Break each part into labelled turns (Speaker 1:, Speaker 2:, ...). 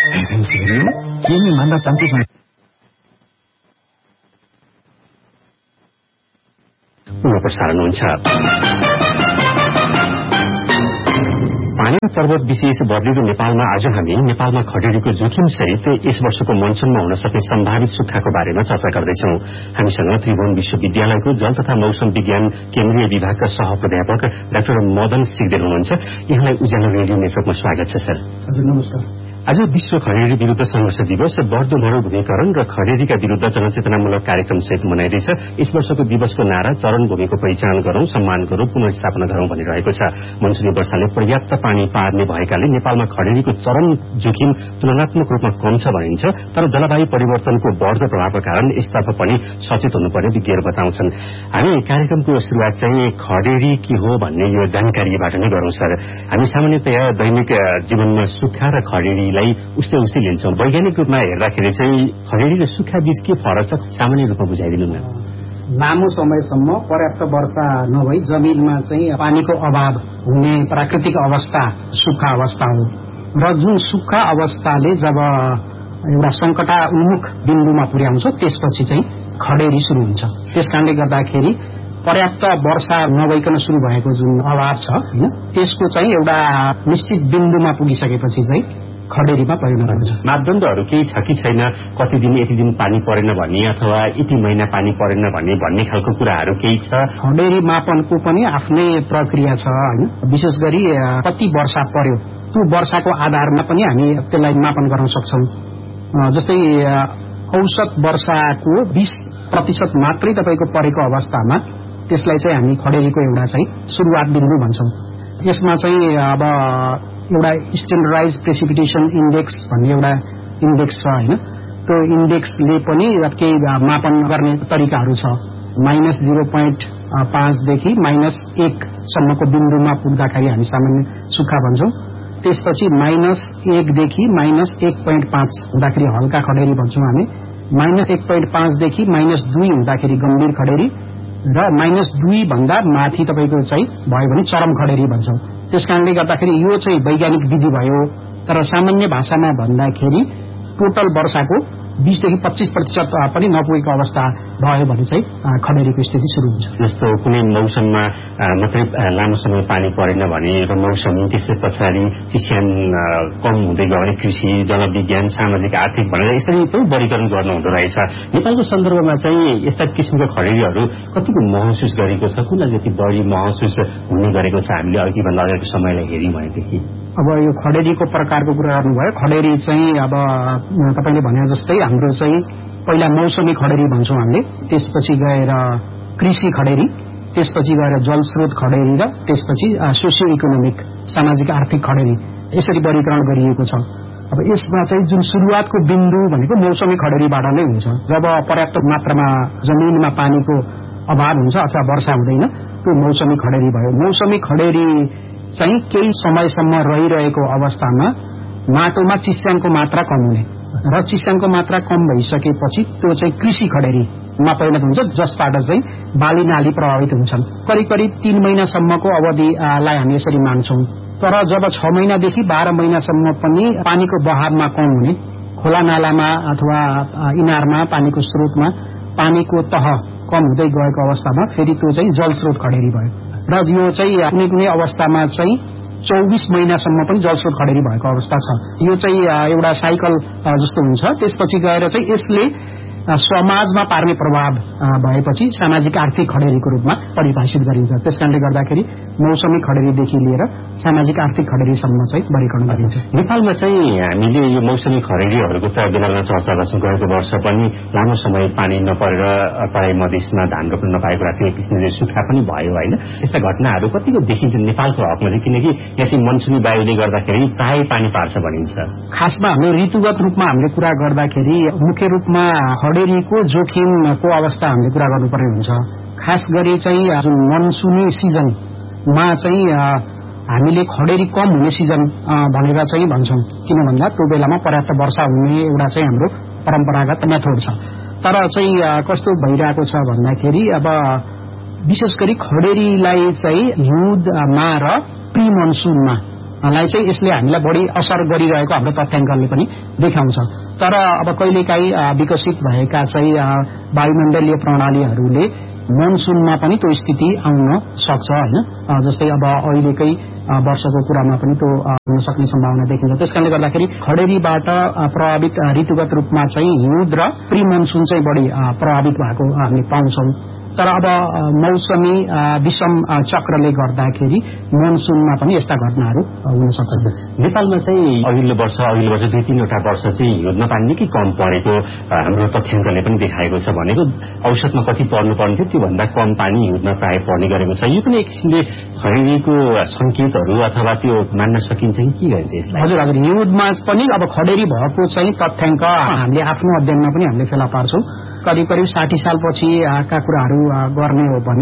Speaker 1: Ini mana tampil
Speaker 2: प्रसारण हुन्छ। पानी पर्वत विशेष बदलिँदो नेपालमा आज हामी नेपालमा खडेरीको जोखिम सहित यस वर्षको मनसुनमा हुन सक्ने सम्भावित सुक्खाको बारेमा चर्चा गर्दैछौं। हामीसँग त्रिभुवन विश्वविद्यालयको जल तथा मौसम विज्ञान केन्द्रीय विभागका सहप्राध्यापक डाक्टर मदन सिग्देल हुनुहुन्छ। यहाँलाई उज्यालो रेडियो नेटवर्कमा स्वागत छ सर।
Speaker 1: हजुर नमस्कार।
Speaker 2: आज विश्व खडेरी विरुद्ध संघर्ष दिवस बढ्दो मरूभूमिकरण र खडेरीका विरुद्ध जनचेतनामूलक कार्यक्रम सहित मनाइँदैछ। यस वर्षको दिवसको नारा चरण भूमिको पहिचान गरौं, सम्मान गरौं, पुनर्स्थापना गरौं भनिरहेको छ। मनसुनी वर्षाले पर्याप्त पानी पार्ने भएकाले नेपालमा खडेरीको चरम जोखिम तुलनात्मक रूपमा कम छ भनिन्छ। तर जलवायु परिवर्तनको बढ्दो प्रभावका कारण यसतर्फ पनि सचेत हुनुपर्ने विज्ञहरू बताउँछन्। हामी कार्यक्रमको सुरुवात चाहिँ खडेरी के हो भन्ने यो जानकारीबाट नै गरौं सर। हामी सामान्यतया दैनिक जीवनमा सुक्खा र खडेरीलाई उस्तै लिन्छौं। वैज्ञानिक रूपमा हेर्दाखेरि चाहिँ खडेरी र सुक्खा बीच के फरक छ सामान्य रूपमा बुझाइदिनु न।
Speaker 1: लामो समयसम्म पर्याप्त वर्षा नभई जमिनमा चाहिँ पानीको अभाव हुने प्राकृतिक अवस्था सुक्खा अवस्था हो र जुन सुक्खा अवस्थाले जब एउटा संकटान्मुख बिन्दुमा पुर्याउँछ त्यसपछि चाहिँ खडेरी सुरु हुन्छ। त्यसकारणले गर्दाखेरि पर्याप्त वर्षा नभइकन सुरु भएको जुन अभाव छ हैन त्यसको चाहिँ एउटा निश्चित बिन्दुमा पुगिसकेपछि चाहिँ खडेरीमा परिणत हुन्छ।
Speaker 2: मापदण्डहरू केही छ कि छैन, कति दिन यति दिन पानी परेन भन्ने अथवा यति महिना पानी परेन भन्ने खालको कुराहरू केही छ?
Speaker 1: खडेरी मापनको पनि आफ्नै प्रक्रिया छ हैन। विशेष गरी कति वर्षा पर्यो त्यो वर्षाको आधारमा पनि हामी त्यसलाई मापन गर्न सक्छौं। जस्तै औसत वर्षाको 20% मात्रै तपाईको परेको अवस्थामा त्यसलाई चाहिँ हामी खडेरीको एउटा चाहिँ सुरुवात बिन्दु भन्छौं। यसमा चाहिँ अब एउटा स्ट्यान्डर्डाइज प्रेसिपिटेसन इन्डेक्स भन्ने एउटा इन्डेक्स छ हैन। त्यो इन्डेक्सले पनि केही मापन गर्ने तरिकाहरू छ। -0.5 देखि -1 सम्मको बिन्दुमा पुग्दाखेरि हामी सामान्य सुक्खा भन्छौं। त्यसपछि -1 देखि -1.5 हुँदाखेरि हल्का खडेरी भन्छौं हामी। -1.5 देखि -2 हुँदाखेरि गम्भीर खडेरी र -2 भन्दा माथि तपाईको चाहिँ भयो भने चरम खडेरी भन्छौं। त्यसकारणले गर्दाखेरि यो चाहिँ वैज्ञानिक विधि भयो। तर सामान्य भाषामा भन्दाखेरि टोटल वर्षाको 20 देखि 25% पनि नपुगेको अवस्था भयो भने चाहिँ खडेरीको स्थिति सुरु हुन्छ।
Speaker 2: जस्तो कुनै मौसममा मात्रै लामो समय पानी परेन भने र मौसम त्यसै पछाडि चिस्यान कम हुँदै गयो भने कृषि, जनविज्ञान, सामाजिक, आर्थिक भनेर यसरी पनि वर्गीकरण गर्नु हुँदो रहेछ। नेपालको सन्दर्भमा चाहिँ यस्ता किसिमका खडेरीहरू कतिको महसुस गरेको छ, कुनलाई जति बढी महसुस हुने गरेको छ हामीले अघि भन्दा अगाडिको समयलाई हेर्यौं भनेदेखि?
Speaker 1: अब यो खडेरीको प्रकारको कुरा गर्नुभयो। खडेरी चाहिँ अब तपाईले भने जस्तै हाम्रो चाहिँ पहिला मौसमी खडेरी भन्छौं हामीले, त्यसपछि गएर कृषि खडेरी, त्यसपछि गएर जलस्रोत खडेरी र त्यसपछि सोसियो इकोनोमिक सामाजिक आर्थिक खडेरी यसरी वर्गीकरण गरिएको छ। अब यसमा चाहिँ जुन सुरुवातको बिन्दु भनेको मौसमी खडेरीबाट नै हुन्छ। जब पर्याप्त मात्रामा जमिनमा पानीको अभाव हुन्छ अथवा वर्षा हुँदैन त्यो मौसमी खडेरी भयो। मौसमी खडेरी चाहिँ केही समयसम्म रहिरहेको अवस्थामा माटोमा चिस्यानको मात्रा कम हुने र चिस्यानको मात्रा कम भइसकेपछि त्यो चाहिँ कृषि खडेरीमा परिणत हुन्छ, जसबाट चाहिँ बाली नाली प्रभावित हुन्छन्। करिब 3 महिनासम्मको अवधिलाई हामी यसरी मान्छौं। तर जब 6 महिनादेखि 12 महिनासम्म पनि पानीको बहावमा कम हुने, खोला नालामा अथवा इनारमा पानीको स्रोतमा पानीको तह कम हुँदै गएको अवस्थामा फेरि त्यो चाहिँ जलस्रोत खडेरी भयो। र यो चाहिँ कुनै अवस्थामा चाहिँ 24 महिनासम्म पनि जलस्रोत खडेरी भएको अवस्था छ। यो चाहिँ एउटा साइकल जस्तो हुन्छ। त्यसपछि गएर चाहिँ यसले समाजमा पार्ने प्रभाव भएपछि सामाजिक आर्थिक खडेरीको रूपमा परिभाषित गरिन्छ। त्यसकारणले गर्दाखेरि मौसमी खडेरीदेखि लिएर सामाजिक आर्थिक खडेरीसम्म चाहिँ वर्गीकरण गरिन्छ।
Speaker 2: नेपालमा चाहिँ हामीले यो मौसमी खडेरीहरूको त बेलामा चर्चा गर्छौं। गएको वर्ष पनि लामो समय पानी नपरेर तराई मधेसमा धान रोप्न नपाएको र त्यो किसिमले सुक्खा पनि भयो हैन। यस्ता घटनाहरू कतिको देखिन्छ नेपालको हकमा, किनकि यसै मनसुनी वायुले गर्दाखेरि प्राय पानी पार्छ भनिन्छ।
Speaker 1: खासमा हामीले ऋतुगत रूपमा हामीले कुरा गर्दाखेरि मुख्य रूपमा खडेरीको जोखिमको अवस्था हामीले कुरा गर्नुपर्ने हुन्छ। खास गरी चाहिँ जुन मनसुनी सिजनमा चाहिँ हामीले खडेरी कम हुने सिजन भनेर चाहिँ भन्छौं। किन भन्दा त्यो बेलामा पर्याप्त वर्षा हुने एउटा चाहिँ हाम्रो परम्परागत मेथड छ। तर चाहिँ कस्तो भइरहेको छ भन्दाखेरि अब विशेष गरी खडेरीलाई चाहिँ हिउँदमा र प्री मनसुनमा लाई चाहिँ यसले हामीलाई बढी असर गरिरहेको हाम्रो तथ्याङ्कले पनि देखाउँछ। तर अब कहिलेकाहीँ विकसित भएका चाहिँ वायुमण्डलीय प्रणालीहरूले मनसुनमा पनि त्यो स्थिति आउन सक्छ हैन। जस्तै अब अहिलेकै वर्षको कुरामा पनि त्यो हुन सक्ने सम्भावना देखिन्छ। त्यसकारणले गर्दाखेरि खडेरीबाट प्रभावित ऋतुगत रूपमा चाहिँ हिउँद र प्री मनसुन चाहिँ बढी प्रभावित भएको हामी पाउँछौं। तर अब मौसमी विषम चक्रले गर्दाखेरि मनसुनमा पनि यस्ता घटनाहरू हुन सक्छ।
Speaker 2: नेपालमा चाहिँ अघिल्लो वर्ष 2-3 वटा वर्ष चाहिँ हिउँदमा पानी निकै कम परेको हाम्रो तथ्याङ्कले पनि देखाएको छ। भनेको औसतमा कति पर्नु पर्ने थियो त्यो भन्दा कम पानी हिउँदमा प्राय पर्ने गरेको छ। यो पनि एक किसिमले खडेरीको संकेतहरू अथवा त्यो मान्न सकिन्छ कि के भन्छ यसलाई?
Speaker 1: हजुर हजुर, हिउँदमा पनि अब खडेरी भएको चाहिँ तथ्याङ्क हामीले आफ्नो अध्ययनमा पनि हामीले फेला पार्छौं। करिब 60 सालपछि का कुराहरू गर्ने हो भने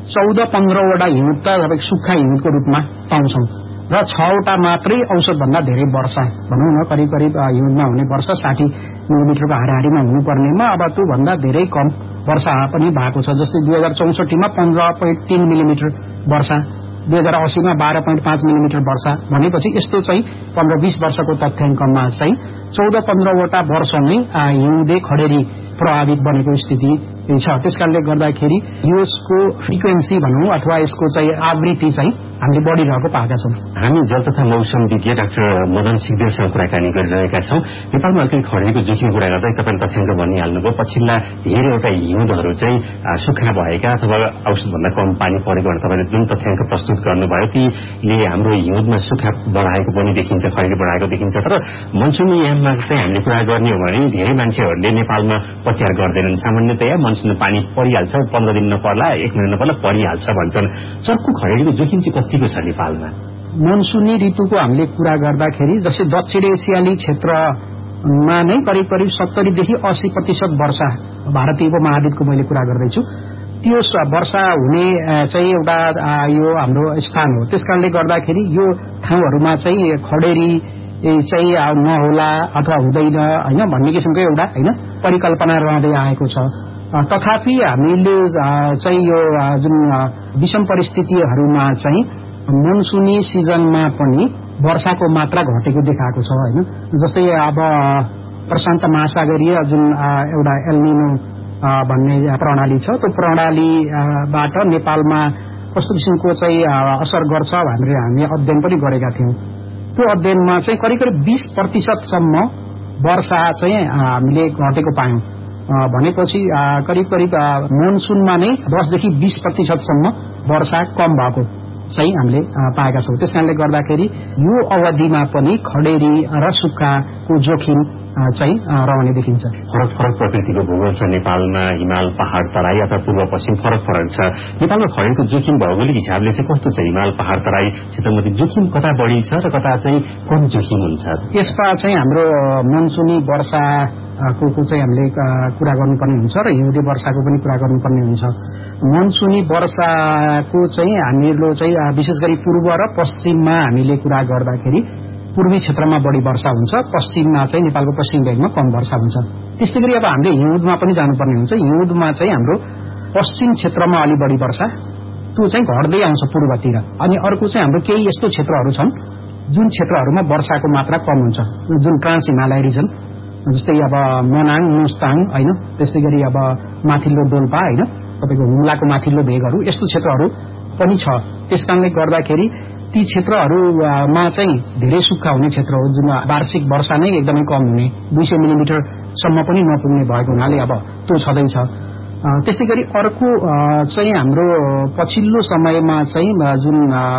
Speaker 1: 14-15 वटा हिउँद त तपाईको सुक्खा हिउँदको रूपमा पाउँछौं र 6 वटा मात्रै औसत भन्दा धेरै वर्षा भनौं न करिब हिउँदमा हुने वर्षा 60 मिलिमिटरको हाराहारीमा हुनुपर्नेमा अब त्यो भन्दा धेरै कम वर्षा पनि भएको छ। जस्तै 2064 मा 15.3 मिलिमिटर वर्षा, 2080 मा 12.5 मिलिमिटर वर्षा भनेपछि यस्तो चाहिँ 15-20 वर्षको तथ्याङ्कमा चाहिँ 14-15 वटा वर्षमै हिउँदे खडेरी प्रभावित बनेको स्थिति छ। त्यसकारणले गर्दाखेरि यसको फ्रिक्वेन्सी भनौं अथवा यसको चाहिँ आवृत्ति चाहिँ हामीले बढिरहेको पाएका छौं।
Speaker 2: हामी जल तथा मौसम विज्ञ डाक्टर मदन सिगदेलसँग कुराकानी गरिरहेका छौं। नेपालमा अहिले खडेरीको जोखिम कुरा गर्दै तपाईले तथ्याङ्क भनिहाल्नुभयो। पछिल्ला धेरैवटा हिउँदहरू चाहिँ सुक्खा भएका अथवा औसतभन्दा कम पानी परेको भनेर तपाईले जुन तथ्याङ्क प्रस्तुत गर्नुभयो तीले हाम्रो हिउँदमा सुक्खा बढाएको पनि देखिन्छ, खडेरी बढाएको देखिन्छ। तर मनसुनी याममा चाहिँ हामीले कुरा गर्ने हो भने धेरै मान्छेहरूले नेपालमा पत्यार गर्दैनन्। सामान्यतया मनसुनमा पानी परिहाल्छ, 15 दिन नपर्ला 1 महिना नपर्ला परिहाल्छ भन्छन्। चर्को खडेरीको जोखिम चाहिँ कतिको छ नेपालमा?
Speaker 1: मनसुनी ऋतुको हामीले कुरा गर्दाखेरि जस्तै दक्षिण एसियाली क्षेत्रमा नै करिब 70 देखि 80% वर्षा भारतीय उपमहाद्वीपको मैले कुरा गर्दैछु। त्यो वर्षा हुने चाहिँ एउटा यो हाम्रो स्थान हो। त्यसकारणले गर्दाखेरि यो ठाउँहरूमा चाहिँ खडेरी चाहिँ नहोला अथवा हुँदैन हैन भन्ने किसिमको एउटा हैन परिकल्पना रहँदै आएको छ। तथापि हामीले चाहिँ यो जुन विषम परिस्थितिहरूमा चाहिँ मनसुनी सिजनमा पनि वर्षाको मात्रा घटेको देखाएको छ हैन। जस्तै अब प्रशान्त महासागरीय जुन एउटा एल्निनो भन्ने प्रणाली छ, त्यो प्रणालीबाट नेपालमा कस्तो किसिमको चाहिँ असर गर्छ भनेर हामी अध्ययन पनि गरेका थियौं। त्यो अध्ययनमा चाहिँ करिब 20% सम्म वर्षा चाहिँ हामीले घटेको पायौं। भनेपछि करिब मनसुनमा नै 10 देखि 20% सम्म वर्षा कम भएको चाहिँ हामीले पाएका छौं। त्यसकारणले गर्दाखेरि यो अवधिमा पनि खडेरी र सुक्खाको जोखिम चाहिँ रहने देखिन्छ।
Speaker 2: फरक प्रकृतिको भूगोल छ नेपालमा। हिमाल पहाड तराई अथवा पूर्व पश्चिम फरक छ। नेपालमा खडेरीको जोखिम भौगोलिक हिसाबले चाहिँ कस्तो छ? हिमाल पहाड तराई क्षेत्रमध्ये जोखिम कता बढी छ र कता चाहिँ कम जोखिम हुन्छ?
Speaker 1: यसमा चाहिँ हाम्रो मनसुनी वर्षा को चाहिँ हामीले कुरा गर्नुपर्ने हुन्छ र हिउँदे वर्षाको पनि कुरा गर्नुपर्ने हुन्छ। मनसुनी वर्षाको चाहिँ हामीहरुले चाहिँ विशेष गरी पूर्व र पश्चिममा हामीले कुरा गर्दाखेरि पूर्वी क्षेत्रमा बढी वर्षा हुन्छ, पश्चिममा चाहिँ नेपालको पश्चिम भेगमा कम वर्षा हुन्छ। त्यस्तै गरी अब हामीले हिउँदमा पनि जानुपर्ने हुन्छ। हिउँदमा चाहिँ हाम्रो पश्चिम क्षेत्रमा अलि बढी वर्षा त्यो चाहिँ घट्दै आउँछ पूर्वतिर। अनि अर्को चाहिँ हाम्रो केही यस्तो क्षेत्रहरू छन् जुन क्षेत्रहरूमा वर्षाको मात्रा कम हुन्छ, जुन ट्रान्स हिमालय रिजन जस्तै अब मनाङ मुस्ताङ हैन, त्यस्तै गरी अब माथिल्लो डोल्पा हैन, तपाईको हुम्लाको माथिल्लो भेगहरू यस्तो क्षेत्रहरू पनि छ। त्यसकारणले गर्दाखेरि ती क्षेत्रहरूमा चाहिँ धेरै सुक्खा हुने क्षेत्र हो, जुन वार्षिक वर्षा नै एकदमै कम हुने 200 मिलिमिटर सम्म पनि नपुग्ने भएको हुनाले अब त्यो छँदैछ। त्यस्तै गरी अर्को चाहिँ हाम्रो पछिल्लो समयमा चाहिँ जुन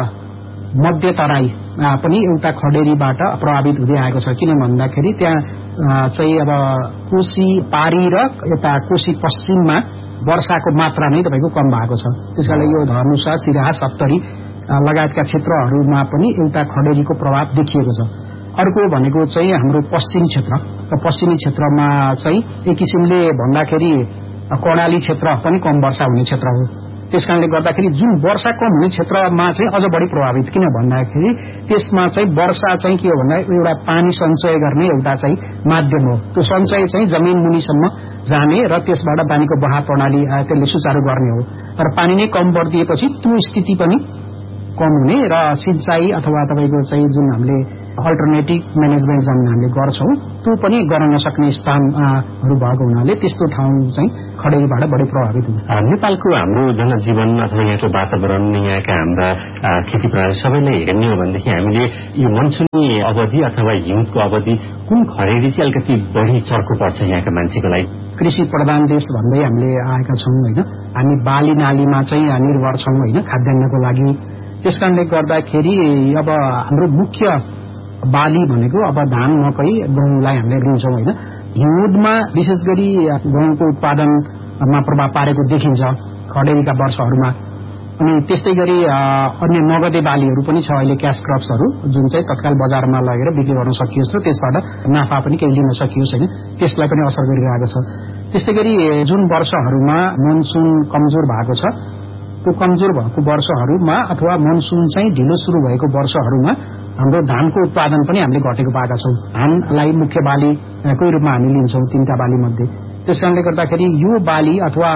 Speaker 1: मध्य तराई पनि एउटा खडेरीबाट प्रभावित हुँदै आएको छ। किन भन्दाखेरि त्यहाँ चाहिँ अब कोशी पारी र यता कोशी पश्चिममा वर्षाको मात्रा नै तपाईको कम भएको छ। त्यसकारणले यो धनुषा सिराहा सप्तरी लगायतका क्षेत्रहरूमा पनि एउटा खडेरीको प्रभाव देखिएको छ। अर्को भनेको चाहिँ हाम्रो पश्चिमी क्षेत्र र पश्चिमी क्षेत्रमा चाहिँ एक किसिमले भन्दाखेरि कर्णाली क्षेत्र पनि कम वर्षा हुने क्षेत्र हो। त्यसकारणले गर्दाखेरि जुन वर्षा कम हुने क्षेत्रमा चाहिँ अझ बढी प्रभावित, किन भन्दाखेरि त्यसमा चाहिँ वर्षा चाहिँ के हो भन्दा एउटा पानी सञ्चय गर्ने एउटा चाहिँ माध्यम हो। त्यो सञ्चय चाहिँ जमिन मुनिसम्म जाने र त्यसबाट पानीको बहाव प्रणाली त्यसले सुचारू गर्ने हो। तर पानी नै कम बढिदिएपछि त्यो स्थिति पनि कम हुने र सिंचाई अथवा तपाईको चाहिँ जुन हामीले अल्टरनेटिभ म्यानेजमेन्ट जुन हामीले गर्छौं त्यो पनि गर्न नसक्ने स्थानहरू भएको हुनाले त्यस्तो ठाउँ चाहिँ खडेरीबाट बढी प्रभावित हुन्छ।
Speaker 2: नेपालको हाम्रो जनजीवन अथवा यहाँको वातावरण यहाँका हाम्रा खेती प्रणाली सबैलाई हेर्ने हो भनेदेखि हामीले यो मनसुनी अवधि अथवा हिउँदको अवधि कुन खडेरी चाहिँ अलिकति बढी चर्को पर्छ यहाँका मान्छेको लागि?
Speaker 1: कृषि प्रधान देश भन्दै हामीले आएका छौं हैन, हामी बाली नालीमा चाहिँ निर्भर छौं हैन खाद्यान्नको लागि। त्यसकारणले गर्दाखेरि अब हाम्रो मुख्य बाली भनेको अब धान मकै गहुँलाई हामीले लिन्छौं हैन। हिउँदमा विशेष गरी गहुँको उत्पादनमा प्रभाव पारेको देखिन्छ खडेरीका वर्षहरूमा। अनि त्यस्तै गरी अन्य नगदे बालीहरू पनि छ अहिले क्याश क्रप्सहरू जुन चाहिँ तत्काल बजारमा लगेर बिक्री गर्न सकियोस् र त्यसबाट नाफा पनि केही लिन सकियोस् हैन, त्यसलाई पनि असर गरिरहेको छ। त्यस्तै गरी जुन वर्षहरूमा मनसुन कमजोर भएको छ त्यो कमजोर भएको वर्षहरूमा अथवा मनसुन चाहिँ ढिलो सुरु भएको वर्षहरूमा हाम्रो धानको उत्पादन पनि हामीले घटेको पाएका छौं। धानलाई मुख्य बालीकै रूपमा हामी लिन्छौं तीनटा बाली मध्ये। त्यसकारणले गर्दाखेरि यो बाली अथवा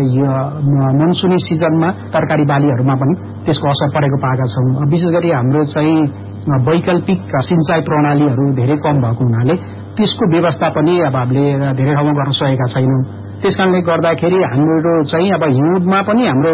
Speaker 1: मनसुनी सिजनमा तरकारी बालीहरूमा पनि त्यसको असर परेको पाएका छौं। विशेष गरी हाम्रो चाहिँ वैकल्पिक सिंचाई प्रणालीहरू धेरै कम भएको हुनाले त्यसको व्यवस्था पनि अब हामीले धेरै ठाउँमा गर्न सकेका छैनौं। त्यसकारणले गर्दाखेरि हाम्रो चाहिँ अब हिउँदमा पनि हाम्रो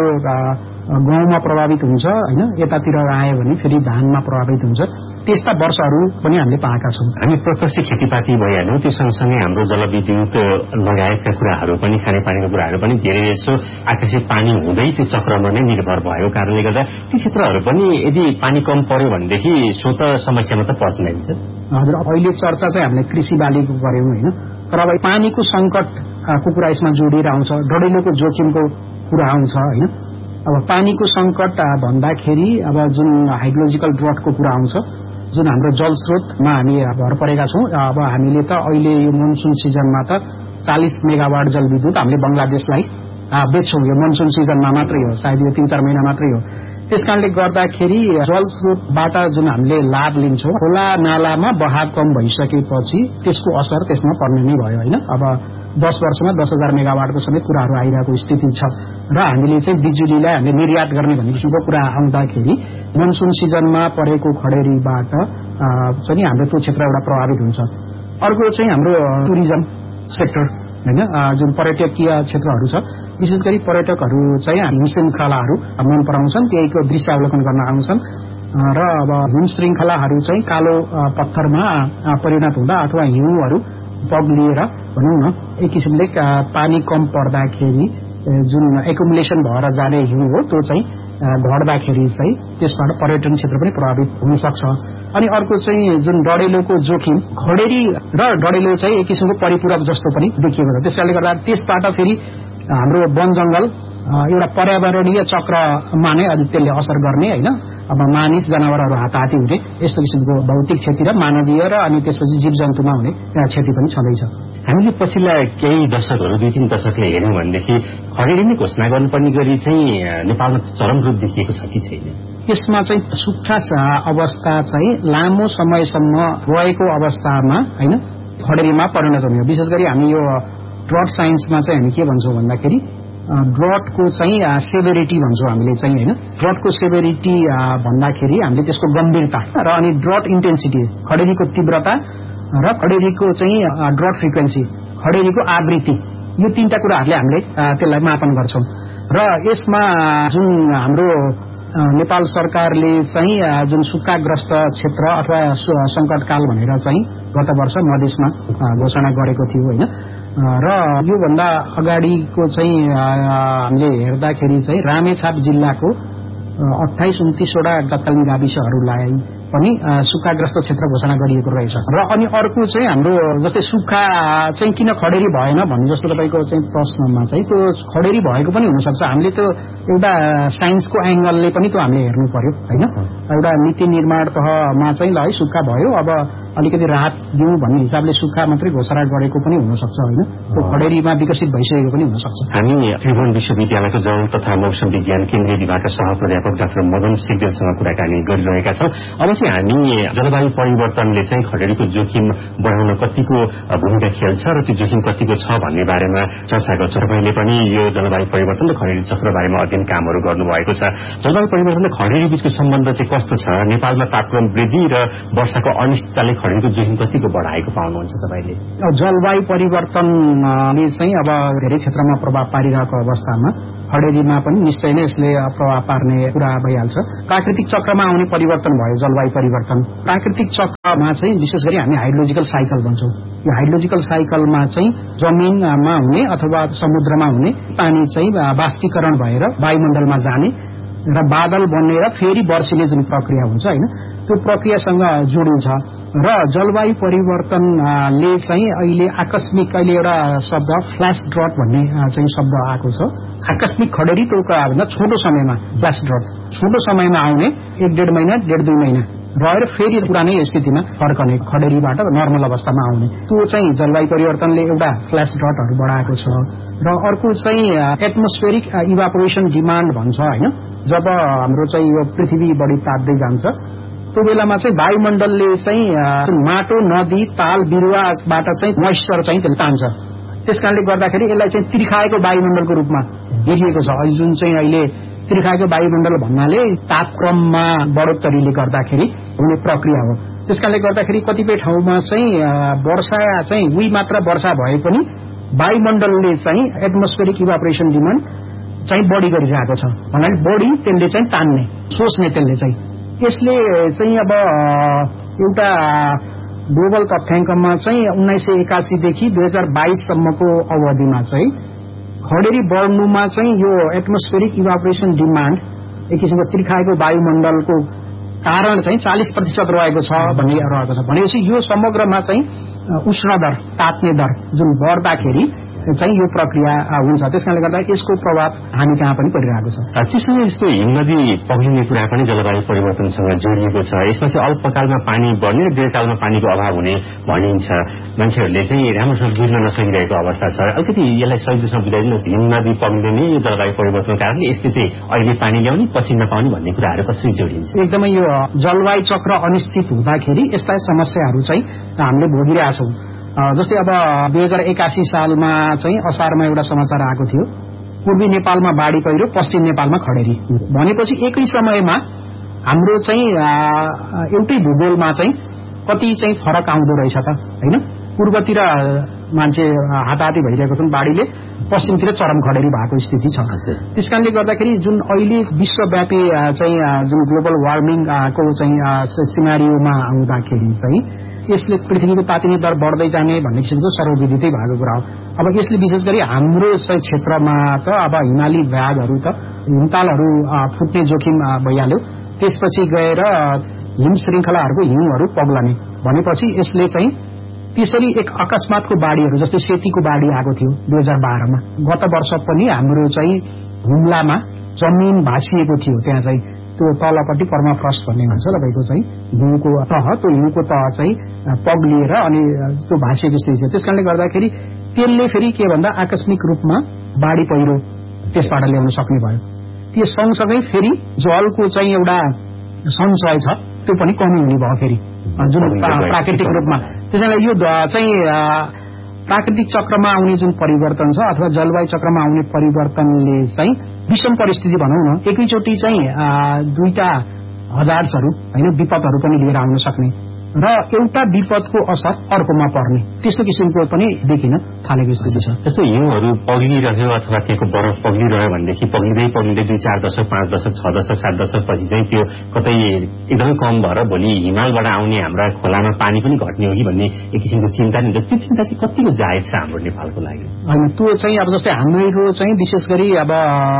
Speaker 1: गहुँमा प्रभावित हुन्छ हैन, यतातिर आयो भने फेरि धानमा प्रभावित हुन्छ। त्यस्ता वर्षहरू पनि हामीले पाएका छौं।
Speaker 2: हामी प्रत्यक्ष खेतीपाती भइहाल्यौं, त्यो सँगसँगै हाम्रो जलविद्युत लगायतका कुराहरू पनि खानेपानीको कुराहरू पनि धेरै यसो आकाशिक पानी हुँदै त्यो चक्रमा नै निर्भर भएको कारणले गर्दा ती क्षेत्रहरू पनि यदि पानी कम पर्यो भनेदेखि स्वत समस्यामा त पर्छ नै।
Speaker 1: हजुर, अहिले चर्चा चाहिँ हामीले कृषि बालीको गर्यौं हैन, तर अब पानीको संकटको कुरा यसमा जोडिएर आउँछ, डढेलोको जोखिमको कुरा आउँछ हैन। अब पानीको संकट भन्दाखेरि अब जुन हाइड्रोलोजिकल ड्रटको कुरा आउँछ, जुन हाम्रो जलस्रोतमा हामी भर परेका छौं। अब हामीले त अहिले यो मनसुन सिजनमा त 40 मेगावाट जलविद्युत हामीले बंगलादेशलाई बेच्छौं। यो मनसुन सिजनमा मात्रै हो, सायद यो 3-4 महिना मात्रै हो। त्यसकारणले गर्दाखेरि जलस्रोतबाट जुन हामीले लाभ लिन्छौं, खोला नालामा बहाव कम भइसकेपछि त्यसको असर त्यसमा पर्ने नै भयो हैन। अब 10 वर्षमा 10,000 मेगावाटको समेत कुराहरू आइरहेको स्थिति छ र हामीले चाहिँ बिजुलीलाई हामीले निर्यात गर्ने भन्ने किसिमको कुरा आउँदाखेरि मनसुन सिजनमा परेको खडेरीबाट चाहिँ हाम्रो त्यो क्षेत्र एउटा प्रभावित हुन्छ। अर्को चाहिँ हाम्रो टुरिज्म सेक्टर हैन, जुन पर्यटकीय क्षेत्रहरू छ, विशेष गरी पर्यटकहरू चाहिँ हिम श्रृंखलाहरू मन पराउँछन्, त्यहीको दृश्यावलोकन गर्न आउँछन् र अब हिम श्रृंखलाहरू चाहिँ कालो पत्थरमा परिणत हुँदा अथवा हिउँहरू पग्लिएर भनौं न एक किसिमले पानी कम पर्दाखेरि जुन एकुमुलेसन भएर जाने हिउँ हो त्यो चाहिँ घट्दाखेरि चाहिँ त्यसबाट पर्यटन क्षेत्र पनि प्रभावित हुन सक्छ। अनि अर्को चाहिँ जुन डढेलोको जोखिम, खडेरी र डढेलो चाहिँ एक किसिमको परिपूरक जस्तो पनि देखिएको छ। त्यसैले गर्दा त्यसबाट फेरि हाम्रो वन जंगल एउटा पर्यावरणीय चक्रमा नै त्यसले असर गर्ने हैन। अब मानिस जनावरहरू हाताहाती हुने यस्तो किसिमको भौतिक क्षति र मानवीय र अनि त्यसपछि जीव जन्तुमा हुने क्षति पनि छँदैछ।
Speaker 2: हामीले पछिल्ला केही दशकहरू 2-3 दशकले हेर्यौं भनेदेखि खडेरी नै घोषणा गर्नुपर्ने गरी चाहिँ नेपालमा चरम रूप देखिएको छ कि छैन?
Speaker 1: यसमा चाहिँ सुक्खा अवस्था चाहिँ लामो समयसम्म रहेको अवस्थामा हैन खडेरीमा परिणत हुने हो। विशेष गरी हामी यो ड्रट साइन्समा चाहिँ हामी के भन्छौं भन्दाखेरि ड्रटको चाहिँ सेभेरिटी भन्छौं हामीले चाहिँ हैन। ड्रटको सेभेरिटी भन्दाखेरि हामीले त्यसको गम्भीरता र अनि ड्रट इन्टेन्सिटी, खडेरीको तीव्रता र खडेरीको चाहिँ ड्रट फ्रिक्वेन्सी, खडेरीको आवृत्ति, यो तीनटा कुराहरूले हामीले त्यसलाई मापन गर्छौं। र यसमा जुन हाम्रो नेपाल सरकारले चाहिँ जुन सुक्खाग्रस्त क्षेत्र अथवा संकटकाल भनेर चाहिँ गत वर्ष मधेसमा घोषणा गरेको थियो हैन। र यो भन्दा अगाडिको चाहिँ हामीले हेर्दाखेरि चाहिँ रामेछाप जिल्लाको 28-29 वटा तत्कालीन गाविसहरूलाई पनि सुक्खाग्रस्त क्षेत्र घोषणा गरिएको रहेछ। र अनि अर्को चाहिँ हाम्रो जस्तै सुक्खा चाहिँ किन खडेरी भएन भन्ने जस्तो तपाईको चाहिँ प्रश्नमा चाहिँ त्यो खडेरी भएको पनि हुन सक्छ। हामीले त्यो एउटा साइन्सको एंगलले पनि त्यो हामीले हेर्नु पर्यो हैन। एउटा नीति निर्माण तहमा चाहिँ ल है सुक्खा भयो, अब अलिकति राहत दिउँ भन्ने हिसाबले सुक्खा मात्रै घोषणा गरेको पनि हुन सक्छ होइन, त्यो खडेरीमा विकसित भइसकेको पनि हुन सक्छ।
Speaker 2: हामी त्रिभुवन विश्वविद्यालयको जल तथा मौसम विज्ञान केन्द्रीय विभागका सहप्राध्यापक डाक्टर मदन सिग्देलसँग कुराकानी गरिरहेका छौं। अब चाहिँ हामी जलवायु परिवर्तनले चाहिँ खडेरीको जोखिम बढाउन कतिको भूमिका खेल्छ र त्यो जोखिम कतिको छ भन्ने बारेमा चर्चा गर्छ। तपाईले पनि यो जलवायु परिवर्तन र खडेरी चक्र बारेमा अध्ययन कामहरू गर्नुभएको छ। जलवायु परिवर्तन र खडेरी बीचको सम्बन्ध चाहिँ कस्तो छ? नेपालमा तापक्रम वृद्धि र वर्षाको अनिश्चितताले खडेरीको जोखिम कतिको बढाएको पाउनुहुन्छ तपाईले?
Speaker 1: जलवायु परिवर्तनले चाहिँ अब धेरै क्षेत्रमा प्रभाव पारिरहेको अवस्थामा खडेरीमा पनि निश्चय नै यसले प्रभाव पार्ने कुरा भइहाल्छ। प्राकृतिक चक्रमा आउने परिवर्तन भयो जलवायु परिवर्तन। प्राकृतिक चक्रमा चाहिँ विशेष गरी हामी हाइड्रोलोजिकल साइकल भन्छौँ। यो हाइड्रोलोजिकल साइकलमा चाहिँ जमिनमा हुने अथवा समुद्रमा हुने पानी चाहिँ बाष्पीकरण भएर वायुमण्डलमा जाने र बादल बनेर फेरि वर्षिने जुन प्रक्रिया हुन्छ होइन, त्यो प्रक्रियासँग जोडिन्छ। र जलवायु परिवर्तनले चाहिँ अहिले आकस्मिक अहिले एउटा शब्द फ्ल्यास ड्रट भन्ने चाहिँ शब्द आएको छ। आकस्मिक खडेरी भन्दा छोटो समयमा फ्ल्यास ड्रट, छोटो समयमा आउने 1-1.5 महिना 1.5-2 महिना रहेर फेरि पुरानै स्थितिमा फर्कने, खडेरीबाट नर्मल अवस्थामा आउने, त्यो चाहिँ जलवायु परिवर्तनले एउटा फ्ल्यास ड्रटहरू बढाएको छ। र अर्को चाहिँ एटमोस्फेरिक इभापोरेसन डिमान्ड भन्छ होइन, जब हाम्रो चाहिँ यो पृथ्वी बढी ताप्दै जान्छ त्यो बेलामा चाहिँ वायुमण्डलले चाहिँ माटो, नदी, ताल बिरुवाबाट चाहिँ मोइस्चर चाहिँ त्यसले तान्छ। त्यसकारणले गर्दाखेरि यसलाई चाहिँ तिर्खाएको वायुमण्डलको रूपमा हेरिएको छ। जुन चाहिँ अहिले तिर्खाएको वायुमण्डल भन्नाले तापक्रममा बढोत्तरीले गर्दाखेरि हुने प्रक्रिया हो। त्यसकारणले गर्दाखेरि कतिपय ठाउँमा चाहिँ वर्षा चाहिँ उही मात्र वर्षा भए पनि वायुमण्डलले चाहिँ एटमोस्फेरिक इभापोरेसन डिमान्ड चाहिँ बढी गरिरहेको छ भन्नाले बढी त्यसले चाहिँ तान्ने, सोच्ने त्यसले चाहिँ। यसले चाहिँ अब एउटा ग्लोबल तथ्याङ्कमा चाहिँ 1981 देखि 2022 सम्मको अवधिमा चाहिँ खडेरी बढ्नुमा चाहिँ यो एटमोस्फेरिक इभापोरेसन डिमान्ड एक किसिमको तिर्खाएको वायुमण्डलको कारण चाहिँ 40% रहेको छ भन्ने रहेको छ। भनेपछि यो समग्रमा चाहिँ उष्ण दर, तात्ने दर जुन बढ्दाखेरि चाहिँ यो प्रक्रिया हुन्छ। त्यसकारणले गर्दा यसको प्रभाव हामी कहाँ पनि परिरहेको छ।
Speaker 2: त्यससँग यस्तो हिमनदी पग्लिने कुरा पनि जलवायु परिवर्तनसँग जोडिएको छ। यसमा चाहिँ अल्पकालमा पानी बढ्ने र दीर्घकालमा पानीको अभाव हुने भनिन्छ। मान्छेहरूले चाहिँ राम्रोसँग बुझ्न नसकिरहेको अवस्था छ। अलिकति यसलाई सजिलोसँग बुझाइदिनुहोस्, हिमनदी पग्लिने यो जलवायु परिवर्तनको कारणले यसले चाहिँ अहिले पानी ल्याउने पछि नपाउने भन्ने कुराहरू कसरी जोडिन्छ?
Speaker 1: एकदमै यो जलवायु चक्र अनिश्चित हुँदाखेरि यस्ता समस्याहरू चाहिँ हामीले भोगिरहेका छौँ। जस्तै अब 2081 सालमा चाहिँ असारमा एउटा समाचार आएको थियो, पूर्वी नेपालमा बाढी पहिरो, पश्चिम नेपालमा खडेरी भनेपछि एकै समयमा हाम्रो चाहिँ एउटै भूगोलमा चाहिँ कति चाहिँ फरक आउँदो रहेछ त होइन। पूर्वतिर मान्छे हाताहाती भइरहेको छन् बाढीले, पश्चिमतिर चरम खडेरी भएको स्थिति छ। त्यसकारणले गर्दाखेरि जुन अहिले विश्वव्यापी चाहिँ जुन ग्लोबल वार्मिङको चाहिँ सिनारियोमा आउँदाखेरि चाहिँ यसले पृथ्वीको तातिने दर बढ्दै जाने भन्ने किसिमको सर्वविदितै भएको कुरा हो। अब यसले विशेष गरी हाम्रो क्षेत्रमा त अब हिमाली भागहरू त हिमतालहरू फुट्ने जोखिम भइहाल्यो, त्यसपछि गएर हिम श्रृङ्खलाहरूको हिउँहरू पग्लने भनेपछि यसले चाहिँ त्यसरी एक अकस्मातको बाढीहरू जस्तै सेतीको बाढी आएको थियो 2012 मा। गत वर्ष पनि हाम्रो चाहिँ हुम्लामा जमिन भाँसिएको थियो, त्यहाँ चाहिँ त्यो तलपट्टि पर्माफ्रस्ट भन्ने भन्छ तपाईँको चाहिँ हिउँको तह, त्यो हिउँको तह चाहिँ पग्लिएर अनि त्यो भाँसिएको स्थिति छ। त्यसकारणले गर्दाखेरि त्यसले फेरि के भन्दा आकस्मिक रूपमा बाढी पहिरो त्यसबाट ल्याउन सक्ने भयो। त्यो सँगसँगै फेरि जलको चाहिँ एउटा सञ्चय छ त्यो पनि कमी हुने भयो फेरि जुन प्राकृतिक रूपमा। त्यसैले यो चाहिँ प्राकृतिक चक्रमा आउने जुन परिवर्तन छ अथवा जलवायु चक्रमा आउने परिवर्तनले चाहिँ विषम परिस्थिति भनौँ न, एकैचोटि चाहिँ दुईटा हजार्सहरू होइन विपदहरू पनि लिएर आउन सक्ने र एउटा विपदको असर अर्कोमा पर्ने त्यस्तो किसिमको पनि देखिन थालेको स्थिति छ।
Speaker 2: जस्तो हिउँहरू पग्लिरह्यो अथवा त्यहाँको बरफ पग्लिरह्यो भनेदेखि पग्लिँदै 2-4 दशक 5 दशक 6 दशक 7 दशक पछि चाहिँ त्यो कतै एकदमै कम भएर भोलि हिमालबाट आउने हाम्रा खोलामा पानी पनि घट्ने हो कि भन्ने एक किसिमको चिन्ता नि। त्यो चिन्ता चाहिँ कतिको जायज छ हाम्रो नेपालको लागि?
Speaker 1: होइन, त्यो चाहिँ अब जस्तै हाम्रो चाहिँ विशेष गरी अब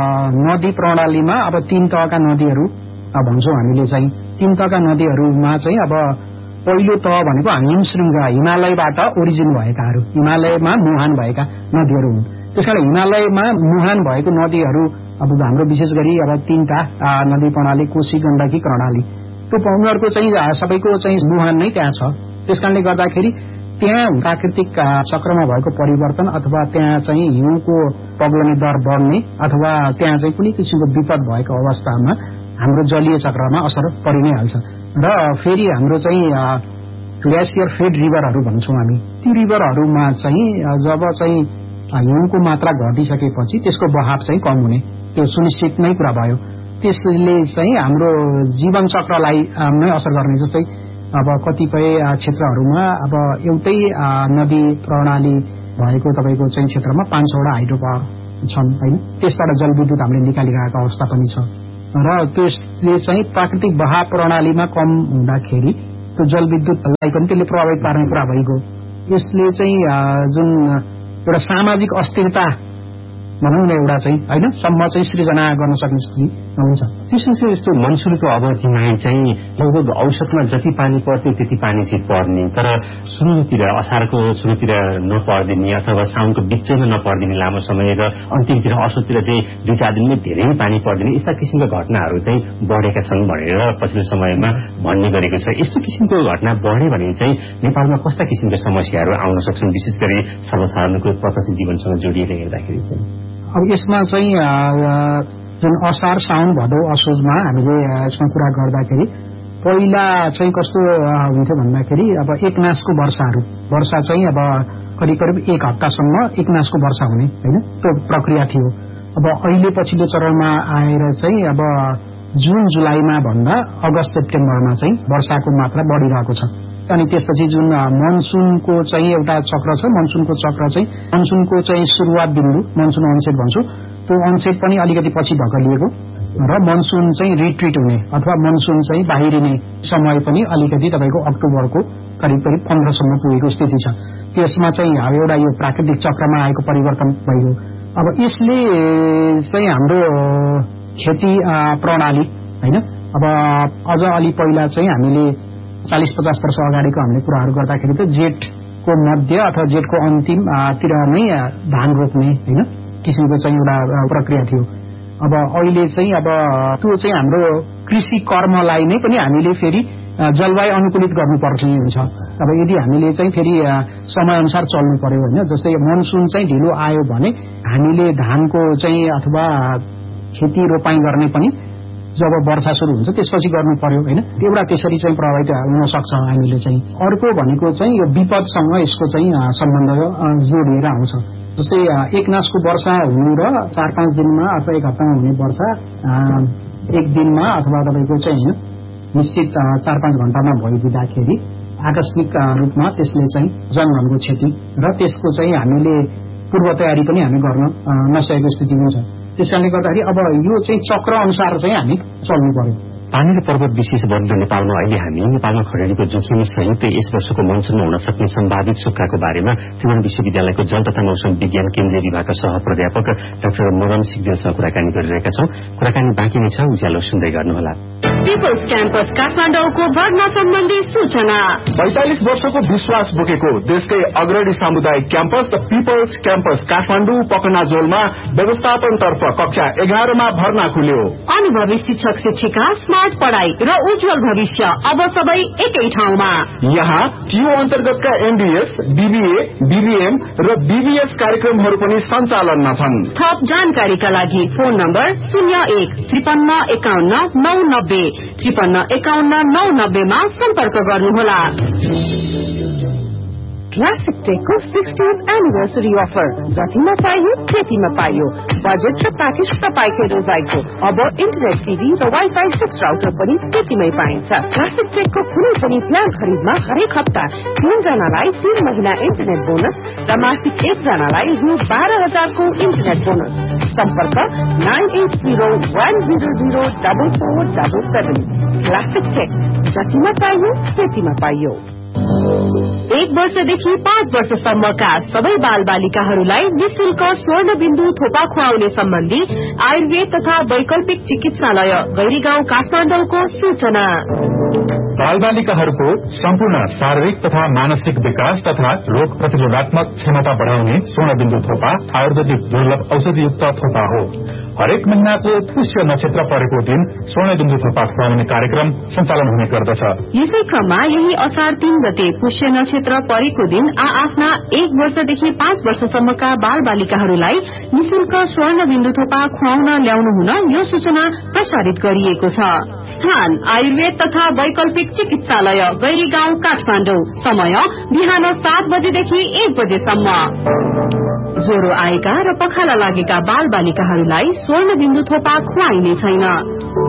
Speaker 1: नदी प्रणालीमा अब 3 तहका नदीहरू भन्छौँ हामीले चाहिँ। 3 तहका नदीहरूमा चाहिँ अब पहिलो तह भनेको हिम श्रृङ्खला हिमालयबाट ओरिजिन भएकाहरू, हिमालयमा मुहान भएका नदीहरू हुन्। त्यसकारण हिमालयमा मुहान भएको नदीहरू अब हाम्रो विशेष गरी अब 3टा नदी प्रणाली कोशी, गण्डकी, कर्णाली, त्यो उनीहरूको चाहिँ सबैको चाहिँ मुहान नै त्यहाँ छ। त्यसकारणले गर्दाखेरि त्यहाँ प्राकृतिक चक्रमा भएको परिवर्तन अथवा त्यहाँ चाहिँ हिउँको पग्लने दर बढ्ने अथवा त्यहाँ चाहिँ कुनै किसिमको विपद भएको अवस्थामा हाम्रो जलीय चक्रमा असर परि नै हाल्छ। र फेरि हाम्रो चाहिँ ग्लेसियर फेड रिभरहरू भन्छौँ हामी, ती रिभरहरूमा चाहिँ जब चाहिँ हिउँको मात्रा घटिसकेपछि त्यसको बहाव चाहिँ कम हुने त्यो सुनिश्चित नै कुरा भयो। त्यसले चाहिँ हाम्रो जीवन चक्रलाई नै असर गर्ने। जस्तै अब कतिपय क्षेत्रहरूमा अब एउटै नदी प्रणाली भएको तपाईँको चाहिँ क्षेत्रमा 500वटा हाइड्रो पावर छन् हैन, त्यसबाट जलविद्युत हामीले निकालिरहेको अवस्था पनि छ। र त्यसले चाहिँ प्राकृतिक बहाव प्रणालीमा कम हुँदाखेरि त्यो जलविद्युतलाई पनि त्यसले प्रभावित पार्ने कुरा भइगयो। यसले चाहिँ जुन एउटा सामाजिक अस्थिरता भनौँ न एउटा चाहिँ हैन सम्म चाहिँ सृजना गर्न सक्ने स्थिति हुन्छ।
Speaker 2: त्यसपछि यस्तो मनसुनको अवधिमा चाहिँ लगभग औसतमा जति पानी पर्थ्यो त्यति पानी चाहिँ पर्ने, तर सुरुतिर असारको सुरुतिर नपर्दिने अथवा साउनको बिचैमा नपर्दिने लामो समय र अन्तिमतिर असोजतिर चाहिँ 2-4 दिनमै धेरै पानी पर्दिने यस्ता किसिमका घटनाहरू चाहिँ बढेका छन् भनेर पछिल्लो समयमा भन्ने गरेको छ। यस्तो किसिमको घटना बढ्यो भने चाहिँ नेपालमा कस्ता किसिमका समस्याहरू आउन सक्छन्, विशेष गरी सर्वसाधारणको प्रत्यक्ष जीवनसँग जोडिएर हेर्दाखेरि चाहिँ?
Speaker 1: अब यसमा चाहिँ जुन असार साउन भदौ असोजमा हामीले यसमा कुरा गर्दाखेरि पहिला चाहिँ कस्तो हुन्थ्यो भन्दाखेरि अब एकनासको वर्षा चाहिँ अब करिब 1 हप्तासम्म एकनासको वर्षा हुने हैन, त्यो प्रक्रिया थियो। अब अहिले पछिल्लो चरणमा आएर चाहिँ अब जुन जुलाईमा भन्दा अगस्त सेप्टेम्बरमा चाहिँ वर्षाको मात्रा बढिरहेको छ। अनि त्यसपछि जुन मनसुनको चाहिँ एउटा चक्र छ, मनसुनको चाहिँ सुरुवात बिन्दु मनसुन अनसेट भन्छौँ, त्यो अनसेट पनि अलिकति पछि धकलिएको र मनसुन चाहिँ रिट्रिट हुने अथवा मनसुन चाहिँ बाहिरिने समय पनि अलिकति तपाईँको अक्टोबरको करिब 15सम्म पुगेको स्थिति छ। त्यसमा चाहिँ एउटा यो प्राकृतिक चक्रमा आएको परिवर्तन भयो। अब यसले चाहिँ हाम्रो खेती प्रणाली हैन, अब अझ अलि पहिला चाहिँ हामीले 40-50 वर्ष अगाडिको हामीले कुराहरू गर्दाखेरि त जेठको मध्य अथवा जेठको अन्तिमतिर नै धान रोप्ने हैन किसिमको चाहिँ एउटा प्रक्रिया थियो। अब अहिले चाहिँ अब त्यो चाहिँ हाम्रो कृषि कर्मलाई नै पनि हामीले फेरि जलवायु अनुकूलित गर्नुपर्छ हुन्छ। अब यदि हामीले चाहिँ फेरि समयअनुसार चल्नु पर्यो हैन, जस्तै मनसुन चाहिँ ढिलो आयो भने हामीले धानको चाहिँ अथवा खेती रोपाई गर्ने पनि जब वर्षा सुरु हुन्छ त्यसपछि गर्नु पर्यो हैन, एउटा त्यसरी चाहिँ प्रभावित हुन सक्छ हामीले चाहिँ। अर्को भनेको चाहिँ यो विपदसँग यसको चाहिँ सम्बन्ध जोडिएर आउँछ। जस्तै एकनासको वर्षा हुनु र 4-5 दिनमा अथवा 1 हप्तामा हुने वर्षा 1 दिनमा अथवा तपाईँको चाहिँ निश्चित 4-5 घण्टामा भइदिँदाखेरि आकस्मिक रूपमा त्यसले चाहिँ जनधनको क्षति र त्यसको चाहिँ हामीले पूर्व तयारी पनि हामी गर्न नसकेको स्थिति हुन्छ। त्यसकारणले गर्दाखेरि अब यो चाहिँ चक्र अनुसार चाहिँ हामी चल्नु पर्यो।
Speaker 2: पानी र पर्वत विशेष बढ्दो नेपालमा अहिले हामी नेपालमा खडेरीको जोखिम सहित यस वर्षको मनसुनमा हुन सक्ने सम्भावित सुक्खाको बारेमा त्रिभुवन विश्वविद्यालयको जल तथा मौसम विज्ञान केन्द्रीय विभागका सहप्राध्यापक डाक्टर मदन सिग्देलसँग कुराकानी गरिरहेका छौं। कुराकानी बाँकी नै छ, उज्यालो सुन्दै गर्नुहोला।
Speaker 3: पिपल्स क्याम्पस काठमाडौँको भर्ना सम्बन्धी सूचना।
Speaker 4: 45 वर्षको विश्वास बोकेको देशकै अग्रणी सामुदायिक campus the people's campus Kathmandu पकनाजोलमा व्यवस्थापनतर्फ कक्षा 11मा भर्ना खुल्यो।
Speaker 3: अनुभवी शिक्षक शिक्षिका, स्मार्ट पढ़ाई र उज्जवल भविष्य अब सबै एकै ठाउँमा। यहाँ
Speaker 4: टियु अन्तर्गतका एमबीएस, बीबीए, बीबीएम र बीबीएस कार्यक्रमहरू पनि सञ्चालनमा छन्।
Speaker 3: थप जानकारीका लागि फोन नम्बर 01-53-51-990 53-51-990 मा सम्पर्क गर्नुहोला। क्लासिक टेकको 60th एनिभर्सरी अफर, जतिमा पाइयो त्यतिमा पाइयो। बजेट र प्याकेज तपाईकै रोजाइको। अब इन्टरनेट टिभी र वाइफाई 6 राउटर पनि त्यतिमै पाइन्छ। क्लासिक टेकको कुनै पनि प्लान खरिदमा हरेक हप्ता 3 जनालाई 3 महिना इन्टरनेट बोनस र मासिक 1 जनालाई रु 12,000 को इन्टरनेट बोनस। सम्पर्क 980-100-4477। क्लासिक टेक, जतिमा पाइयो त्यतिमा पाइयो। 1 वर्षदेखि 5 वर्षसम्मका सबै बाल बालिकाहरूलाई निशुल्क स्वर्ण बिन्दु थोपा खुवाउने सम्बन्धी आयुर्वेद तथा वैकल्पिक चिकित्सालय गैरीगाउँ काठमाडौँको सूचना।
Speaker 4: बाल बालिकाहरूको सम्पूर्ण शारीरिक तथा मानसिक विकास तथा रोग प्रतिरोधात्मक क्षमता बढ़ाउने स्वर्ण बिन्दु थोपा आयुर्वेदिक दुर्लभ औषधियुक्त थोपा हो। हरेक महिनाको पुष्य नक्षत्र परेको दिन स्वर्णबिन्दु थोपा खुवाउने कार्यक्रम सञ्चालन हुने गर्दछ।
Speaker 3: यसै क्रममा यही असार 3 गते पुष्य नक्षत्र परेको दिन आफ्ना 1 वर्षदेखि 5 वर्षसम्मका बाल बालिकाहरूलाई निशुल्क स्वर्णबिन्दु थोपा खुवाउन ल्याउनु हुन यो सूचना प्रसारित गरिएको छ। स्थान आयुर्वेद तथा वैकल्पिक चिकित्सालय गैरी गाउँ काठमाडौँ। समय बिहान 7 बजेदेखि 1 बजेसम्म। ज्वरो आएका र पखाला लागेका बाल बालिकाहरूलाई स्वर्णबिन्दु थोपा खुवाइने छैन।